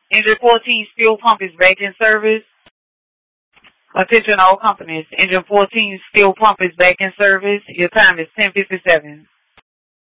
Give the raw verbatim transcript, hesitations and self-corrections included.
Engine fourteen fuel pump is back in service. Attention all companies. Engine fourteen fuel pump is back in service. Your time is ten fifty-seven.